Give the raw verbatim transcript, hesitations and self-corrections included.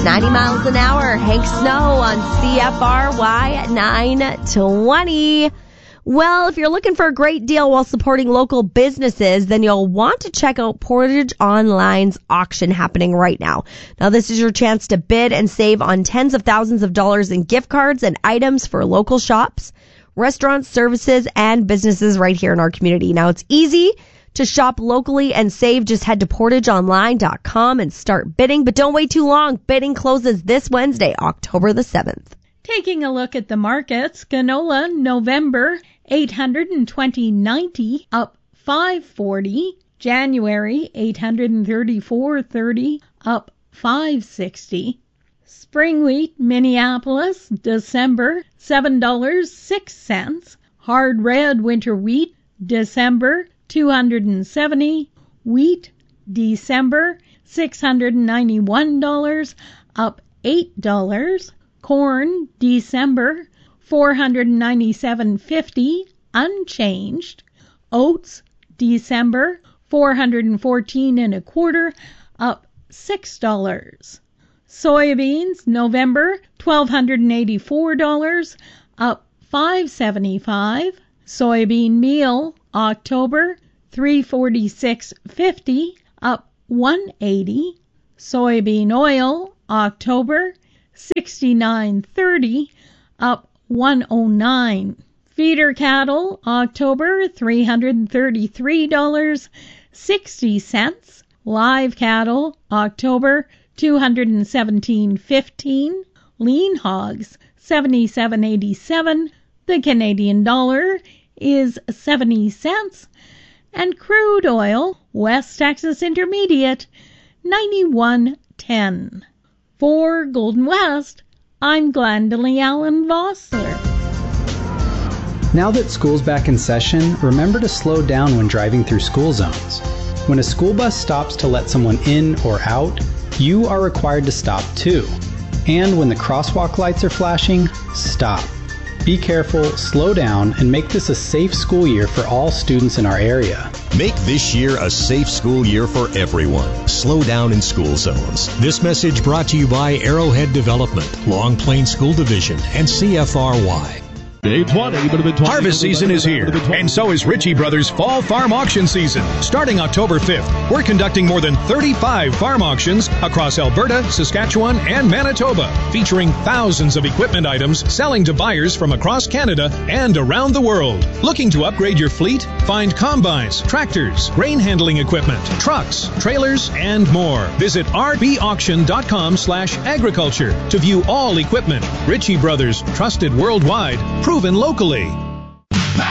ninety miles an hour. Hank Snow on C F R Y nine twenty. Well, if you're looking for a great deal while supporting local businesses, then you'll want to check out Portage Online's auction happening right now. Now, this is your chance to bid and save on tens of thousands of dollars in gift cards and items for local shops, restaurants, services, and businesses right here in our community. Now, it's easy to shop locally and save. Just head to portage online dot com and start bidding. But don't wait too long. Bidding closes this Wednesday, October the seventh. Taking a look at the markets, canola, November, eight hundred twenty ninety, up five forty. January, eight hundred thirty-four thirty, up five sixty. Spring wheat, Minneapolis, December, seven dollars and six cents. Hard red winter wheat, December, two hundred seventy. Wheat, December, six hundred ninety-one dollars, up eight dollars. Corn, December, four hundred ninety-seven fifty, unchanged. Oats, December, four hundred fourteen and a quarter, up six dollars. Soybeans, November, twelve hundred eighty-four dollars, up five seventy-five. Soybean meal, October, three forty-six fifty, up one eighty. Soybean oil, October, sixty-nine thirty, up one oh nine. Feeder cattle, October, three hundred thirty-three dollars and sixty cents. Live cattle, October, two hundred seventeen fifteen. Lean hogs, seventy-seven eighty-seven. The Canadian dollar is seventy cents. And crude oil, West Texas Intermediate, ninety-one ten. For Golden West, I'm Glendalee Allen Vossler. Now that school's back in session, remember to slow down when driving through school zones. When a school bus stops to let someone in or out, you are required to stop too. And when the crosswalk lights are flashing, stop. Be careful, slow down, and make this a safe school year for all students in our area. Make this year a safe school year for everyone. Slow down in school zones. This message brought to you by Arrowhead Development, Long Plain School Division, and C F R Y. Harvest season is here, and so is Ritchie Brothers Fall Farm Auction Season. Starting October fifth, we're conducting more than thirty-five farm auctions across Alberta, Saskatchewan, and Manitoba, featuring thousands of equipment items selling to buyers from across Canada and around the world. Looking to upgrade your fleet? Find combines, tractors, grain handling equipment, trucks, trailers, and more. Visit r b auction dot com slash agriculture to view all equipment. Ritchie Brothers, trusted worldwide, proven locally.